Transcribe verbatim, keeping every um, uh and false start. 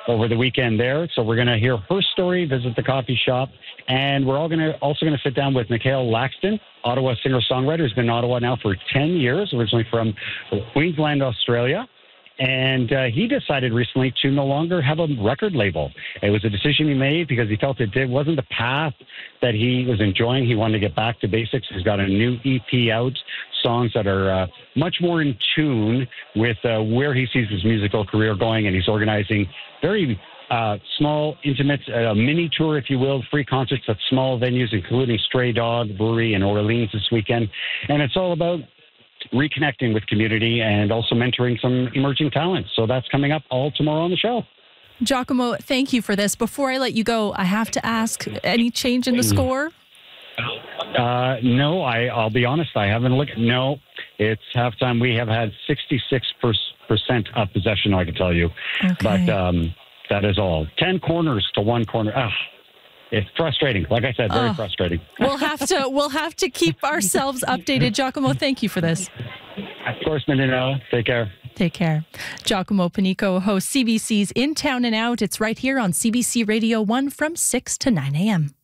over the weekend there. So we're going to hear her story, visit the coffee shop, and we're all going to also going to sit down with Mikhail Laxton, Ottawa singer-songwriter, who's been in Ottawa now for ten years, originally from Queensland, Australia. And uh, he decided recently to no longer have a record label. It was a decision he made because he felt it did, wasn't the path that he was enjoying. He wanted to get back to basics. He's got a new E P out, songs that are uh, much more in tune with uh, where he sees his musical career going. And he's organizing very uh, small, intimate, uh, mini tour, if you will, free concerts at small venues, including Stray Dog Brewery in Orleans this weekend. And it's all about reconnecting with community and also mentoring some emerging talents. So that's coming up all tomorrow on the show. Giacomo, thank you for this. Before I let you go, I have to ask, any change in the score? Uh, no, I, I'll be honest, I haven't looked. No, it's halftime. We have had sixty-six percent of possession, I can tell you. Okay. But um, that is all. ten corners to one corner. Ah, it's frustrating. Like I said, very oh, frustrating. We'll have to we'll have to keep ourselves updated. Giacomo, thank you for this. Of course, Menino. Take care. Take care. Giacomo Panico hosts C B C's In Town and Out. It's right here on C B C Radio one from six to nine a.m.